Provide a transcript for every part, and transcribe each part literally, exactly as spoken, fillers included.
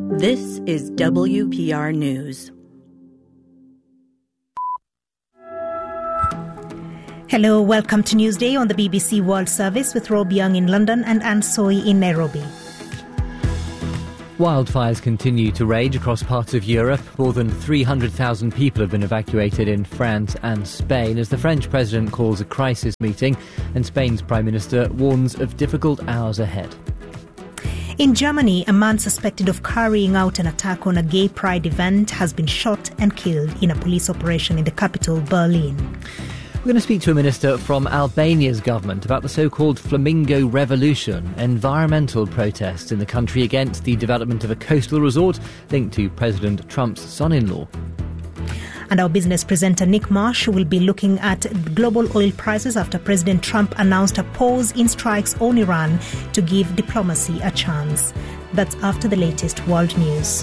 This is W P R News. Hello, welcome to Newsday on the B B C World Service with Rob Young in London and Anne Soy in Nairobi. Wildfires continue to rage across parts of Europe. More than three hundred thousand people have been evacuated in France and Spain as the French president calls a crisis meeting and Spain's Prime Minister warns of difficult hours ahead. In Germany, a man suspected of carrying out an attack on a gay pride event has been shot and killed in a police operation in the capital, Berlin. We're going to speak to a minister from Albania's government about the so-called Flamingo Revolution, environmental protests in the country against the development of a coastal resort linked to President Trump's son-in-law. And our business presenter Nick Marsh will be looking at global oil prices after President Trump announced a pause in strikes on Iran to give diplomacy a chance. That's after the latest world news.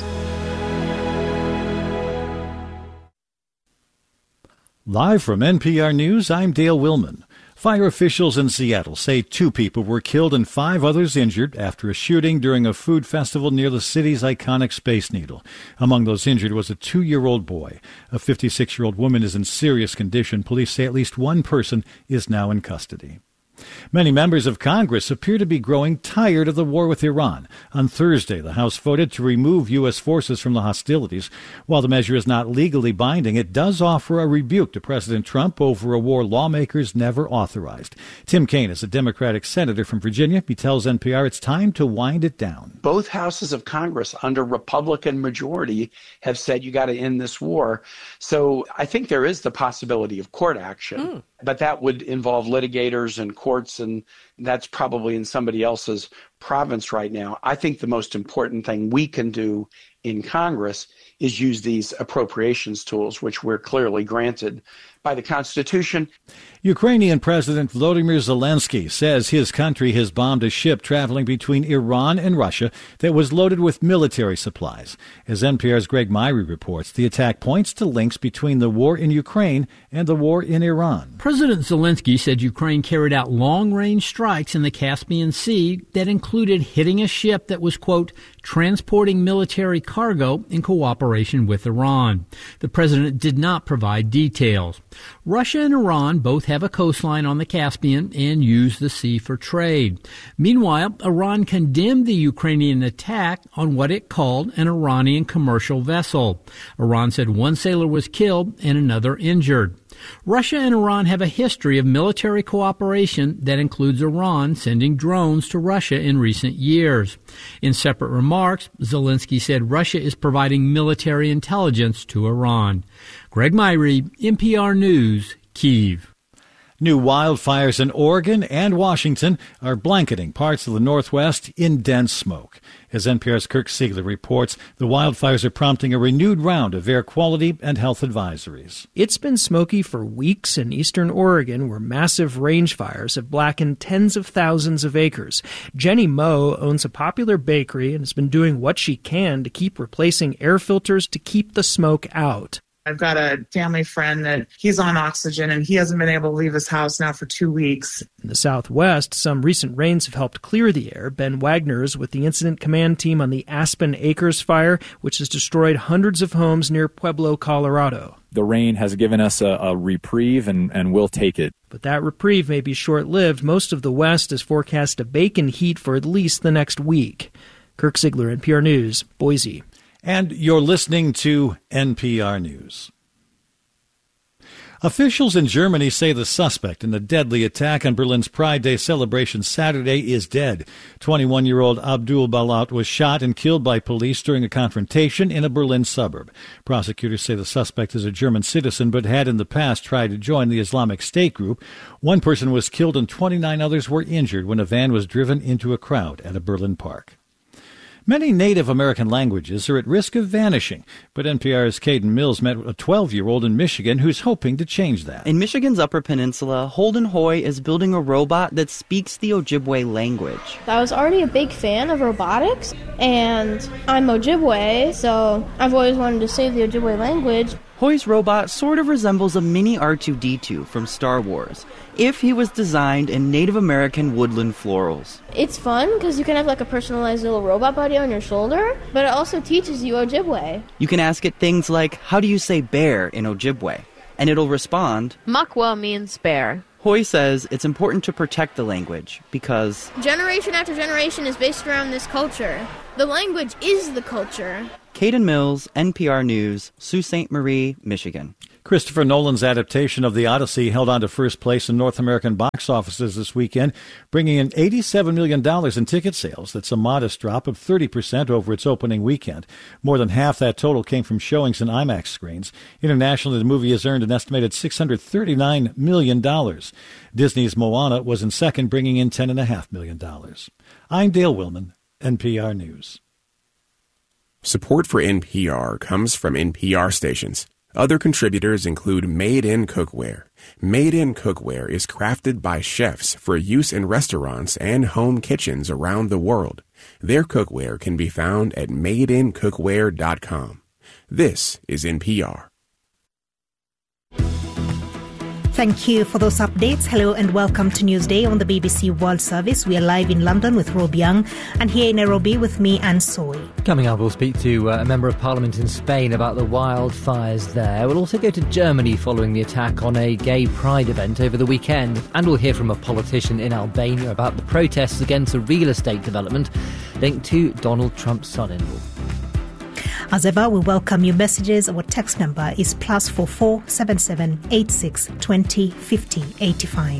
Live from N P R News, I'm Dale Willman. Fire officials in Seattle say two people were killed and five others injured after a shooting during a food festival near the city's iconic Space Needle. Among those injured was a two-year-old boy. A fifty-six-year-old woman is in serious condition. Police say at least one person is now in custody. Many members of Congress appear to be growing tired of the war with Iran. On Thursday, the House voted to remove U S forces from the hostilities. While the measure is not legally binding, it does offer a rebuke to President Trump over a war lawmakers never authorized. Tim Kaine is a Democratic senator from Virginia. He tells N P R it's time to wind it down. Both houses of Congress under Republican majority have said you got to end this war. So I think there is the possibility of court action. Mm. But that would involve litigators and courts, and that's probably in somebody else's province right now. I think the most important thing we can do in Congress is use these appropriations tools, which we're clearly granted by the Constitution. Ukrainian President Volodymyr Zelensky says his country has bombed a ship traveling between Iran and Russia that was loaded with military supplies. As N P R's Greg Myrie reports, the attack points to links between the war in Ukraine and the war in Iran. President Zelensky said Ukraine carried out long-range strikes in the Caspian Sea that included hitting a ship that was, quote, transporting military cargo in cooperation with Iran. The president did not provide details. Russia and Iran both have a coastline on the Caspian and use the sea for trade. Meanwhile, Iran condemned the Ukrainian attack on what it called an Iranian commercial vessel. Iran said one sailor was killed and another injured. Russia and Iran have a history of military cooperation that includes Iran sending drones to Russia in recent years. In separate remarks, Zelensky said Russia is providing military intelligence to Iran. Greg Myrie, N P R News, Kyiv. New wildfires in Oregon and Washington are blanketing parts of the Northwest in dense smoke. As N P R's Kirk Siegler reports, the wildfires are prompting a renewed round of air quality and health advisories. It's been smoky for weeks in eastern Oregon, where massive range fires have blackened tens of thousands of acres. Jenny Moe owns a popular bakery and has been doing what she can to keep replacing air filters to keep the smoke out. I've got a family friend that he's on oxygen and he hasn't been able to leave his house now for two weeks. In the Southwest, some recent rains have helped clear the air. Ben Wagner is with the incident command team on the Aspen Acres fire, which has destroyed hundreds of homes near Pueblo, Colorado. The rain has given us a, a reprieve, and, and we'll take it. But that reprieve may be short-lived. Most of the West is forecast to bake in heat for at least the next week. Kirk Siegler, N P R News, Boise. And you're listening to N P R News. Officials in Germany say the suspect in the deadly attack on Berlin's Pride Day celebration Saturday is dead. twenty-one-year-old Abdul Balat was shot and killed by police during a confrontation in a Berlin suburb. Prosecutors say the suspect is a German citizen but had in the past tried to join the Islamic State group. One person was killed and twenty-nine others were injured when a van was driven into a crowd at a Berlin park. Many Native American languages are at risk of vanishing, but N P R's Caden Mills met a twelve-year-old in Michigan who's hoping to change that. In Michigan's Upper Peninsula, Holden Hoy is building a robot that speaks the Ojibwe language. I was already a big fan of robotics, and I'm Ojibwe, so I've always wanted to save the Ojibwe language. Hoy's robot sort of resembles a mini R two D two from Star Wars, if he was designed in Native American woodland florals. It's fun because you can have like a personalized little robot buddy on your shoulder, but it also teaches you Ojibwe. You can ask it things like, how do you say bear in Ojibwe? And it'll respond, Makwa means bear. Hoy says it's important to protect the language because generation after generation is based around this culture. The language is the culture. Caden Mills, N P R News, Sault Ste. Marie, Michigan. Christopher Nolan's adaptation of The Odyssey held on to first place in North American box offices this weekend, bringing in eighty-seven million dollars in ticket sales. That's a modest drop of thirty percent over its opening weekend. More than half that total came from showings in IMAX screens. Internationally, the movie has earned an estimated six hundred thirty-nine million dollars. Disney's Moana was in second, bringing in ten point five million dollars. I'm Dale Willman, N P R News. Support for N P R comes from N P R stations. Other contributors include Made in Cookware. Made in Cookware is crafted by chefs for use in restaurants and home kitchens around the world. Their cookware can be found at made in cookware dot com. This is N P R. Thank you for those updates. Hello and welcome to Newsday on the B B C World Service. We are live in London with Rob Young and here in Nairobi with me, Anne Soy. Coming up, we'll speak to uh, a member of parliament in Spain about the wildfires there. We'll also go to Germany following the attack on a gay pride event over the weekend. And we'll hear from a politician in Albania about the protests against a real estate development linked to Donald Trump's son-in-law. As ever, we welcome your messages. Our text number is plus four four seven seven eight six twenty fifty eighty five.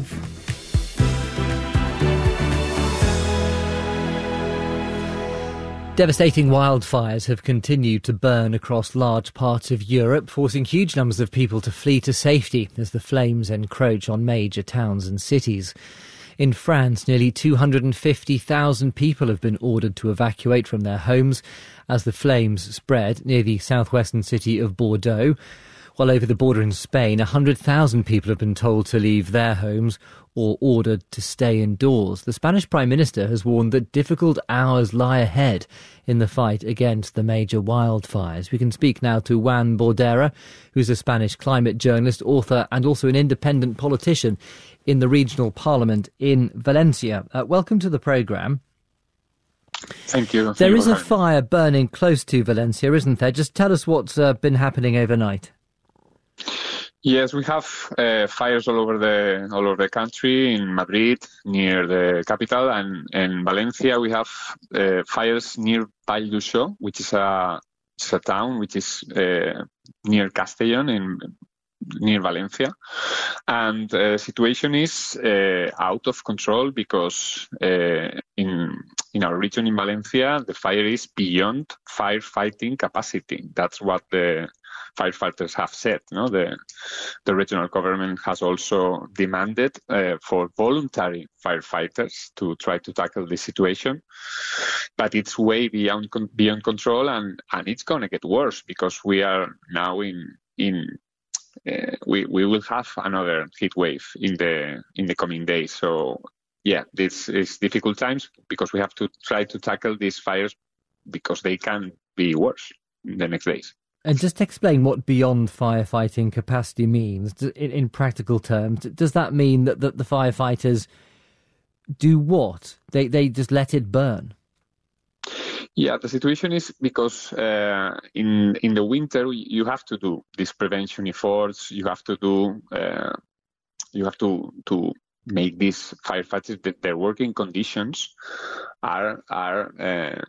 Devastating wildfires have continued to burn across large parts of Europe, forcing huge numbers of people to flee to safety as the flames encroach on major towns and cities. In France, nearly two hundred fifty thousand people have been ordered to evacuate from their homes as the flames spread near the southwestern city of Bordeaux. While over the border in Spain, one hundred thousand people have been told to leave their homes or ordered to stay indoors. The Spanish Prime Minister has warned that difficult hours lie ahead in the fight against the major wildfires. We can speak now to Juan Bordera, who's a Spanish climate journalist, author and also an independent politician in the regional parliament in Valencia. Uh, welcome to the programme. Thank you. Thank there you is a fire burning close to Valencia, isn't there? Just tell us what's uh, been happening overnight. Yes, we have uh, fires all over the all over the country. In Madrid, near the capital, and in Valencia, we have uh, fires near Vall d'Uixó, which is a, it's a town which is uh, near Castellón, in near Valencia, and the uh, situation is uh, out of control because uh, in in our region in Valencia, the fire is beyond firefighting capacity. That's what the firefighters have said. No, the the regional government has also demanded uh, for voluntary firefighters to try to tackle this situation, but it's way beyond beyond control, and and it's going to get worse because we are now in in. Uh, we we will have another heat wave in the in the coming days. So yeah, this is difficult times because we have to try to tackle these fires because they can be worse in the next days. And just explain what beyond firefighting capacity means in, in practical terms. Does that mean that, that the firefighters do what? They they just let it burn? Yeah, the situation is because uh, in in the winter you have to do these prevention efforts. You have to do uh, you have to to make these firefighters that their working conditions are are uh,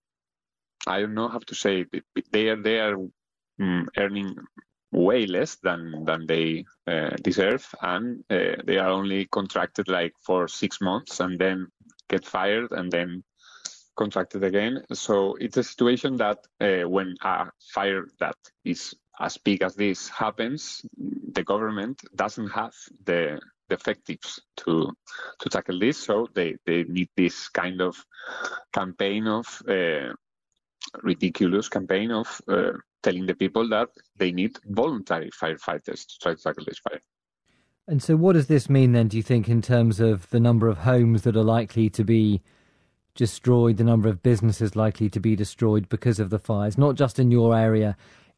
I don't know how to say it. They are they are um, earning way less than than they uh, deserve, and uh, they are only contracted like for six months and then get fired and then contracted again. So it's a situation that uh, when a fire that is as big as this happens, the government doesn't have the, the effectives to to tackle this. So they, they need this kind of campaign of uh, ridiculous campaign of uh, telling the people that they need voluntary firefighters to try to tackle this fire. And so what does this mean then, do you think, in terms of the number of homes that are likely to be destroyed, the number of businesses likely to be destroyed because of the fires, not just in your area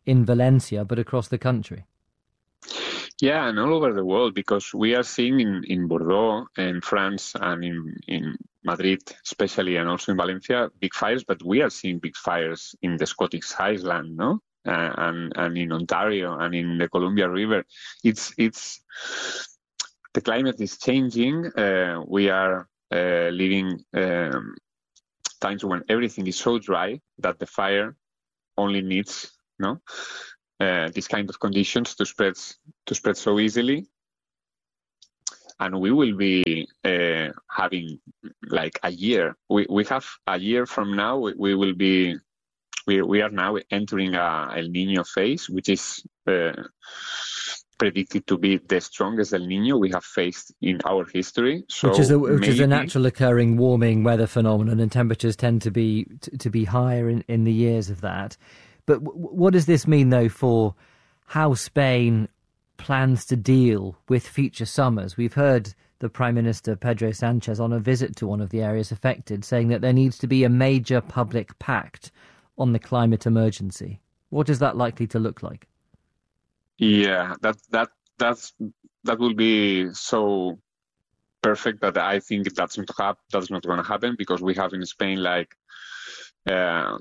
in Valencia, but across the country. Yeah, and all over the world, because we are seeing in, in Bordeaux, in France, and in, in Madrid especially, and also in Valencia, big fires, but we are seeing big fires in the Scottish Highlands, no? Uh, and, and in Ontario, and in the Columbia River. It's, it's, the climate is changing. Uh, we are uh, living um, times when everything is so dry that the fire only needs, no? Uh, these kind of conditions to spread to spread so easily, and we will be uh, having like a year. We we have a year from now. We, we will be we we are now entering a El Niño phase, which is uh, predicted to be the strongest El Niño we have faced in our history. So which is a which maybe, is a natural occurring warming weather phenomenon, and temperatures tend to be to, to be higher in, in the years of that. But w- what does this mean, though, for how Spain plans to deal with future summers? We've heard the Prime Minister, Pedro Sanchez, on a visit to one of the areas affected, saying that there needs to be a major public pact on the climate emergency. What is that likely to look like? Yeah, that that that's that will be so perfect that I think that's not hap- that's not going to happen, because we have in Spain like. Um,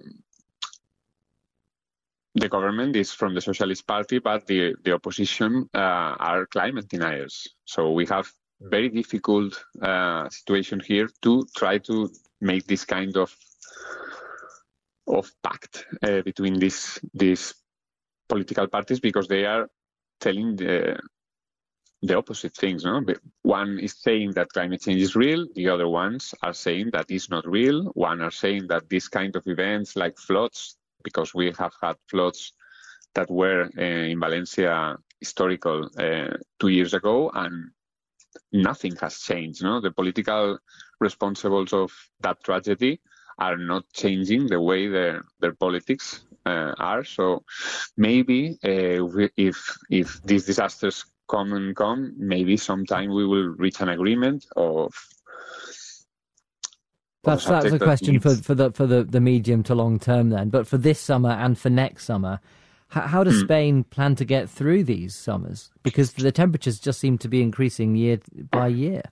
The government is from the Socialist Party, but the, the opposition uh, are climate deniers. So we have very difficult uh, situation here to try to make this kind of of pact uh, between these these political parties, because they are telling the the opposite things. No, one is saying that climate change is real. The other ones are saying that it's not real. One are saying that this kind of events like floods, because we have had floods that were uh, in Valencia historical uh, two years ago, and nothing has changed. No, the political responsibles of that tragedy are not changing the way their their politics uh, are. So maybe uh, we, if if these disasters come and come, maybe sometime we will reach an agreement of. That's that's a question for for the for the, the medium to long term then. But for this summer and for next summer, how, how does mm. Spain plan to get through these summers? Because the temperatures just seem to be increasing year by year.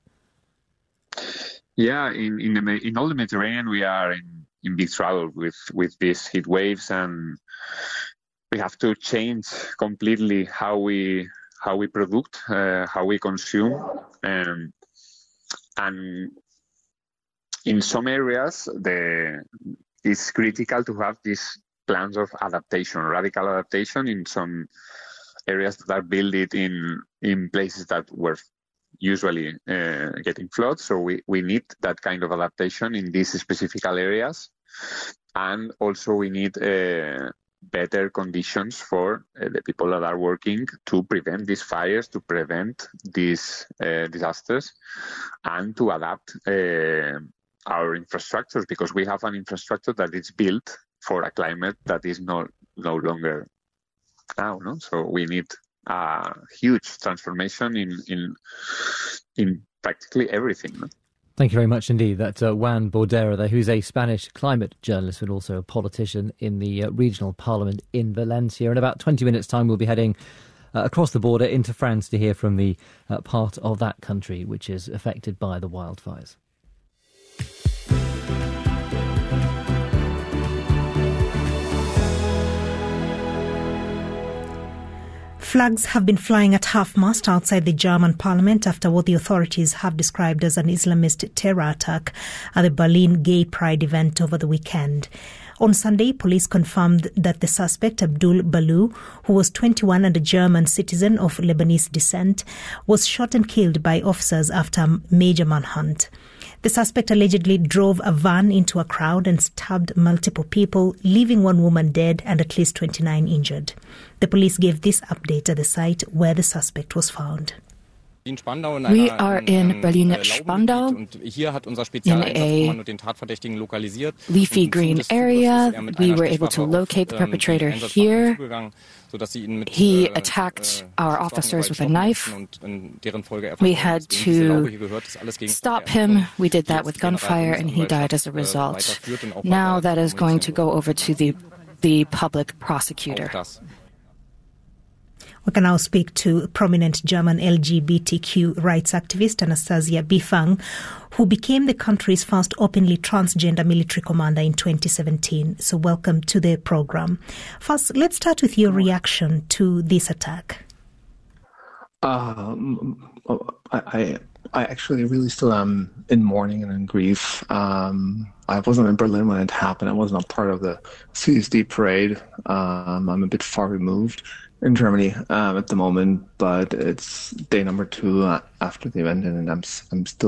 Yeah, in in, the, in all the Mediterranean, we are in, in big trouble with, with these heat waves, and we have to change completely how we how we produce, uh, how we consume, um, and. In some areas, the, it's critical to have these plans of adaptation, radical adaptation. In some areas that are built in in places that were usually uh, getting floods, so we, we need that kind of adaptation in these specific areas, and also we need uh, better conditions for uh, the people that are working to prevent these fires, to prevent these uh, disasters, and to adapt. Uh, our infrastructures, because we have an infrastructure that is built for a climate that is no no longer now. No? So we need a huge transformation in in in practically everything. No? Thank you very much indeed. That's uh, Juan Bordera there, who's a Spanish climate journalist but also a politician in the uh, regional parliament in Valencia. In about twenty minutes' time, we'll be heading uh, across the border into France to hear from the uh, part of that country which is affected by the wildfires. Flags have been flying at half-mast outside the German parliament after what the authorities have described as an Islamist terror attack at the Berlin Gay Pride event over the weekend. On Sunday, police confirmed that the suspect, Abdul Balou, who was twenty-one and a German citizen of Lebanese descent, was shot and killed by officers after a major manhunt. The suspect allegedly drove a van into a crowd and stabbed multiple people, leaving one woman dead and at least twenty-nine injured. The police gave this update at the site where the suspect was found. We are in Berlin-Spandau in a leafy green area. We were able to locate the perpetrator here. He attacked our officers with a knife. We had to stop him. We did that with gunfire, and he died as a result. Now that is going to go over to the the public prosecutor. We can now speak to prominent German L G B T Q rights activist Anastasia Bifang, who became the country's first openly transgender military commander in twenty seventeen. So welcome to the program. First, let's start with your reaction to this attack. Um, I, I I actually really still am in mourning and in grief. Um, I wasn't in Berlin when it happened. I wasn't a part of the C S D parade. Um, I'm a bit far removed in Germany um, at the moment, but it's day number two uh, after the event, and I'm I'm still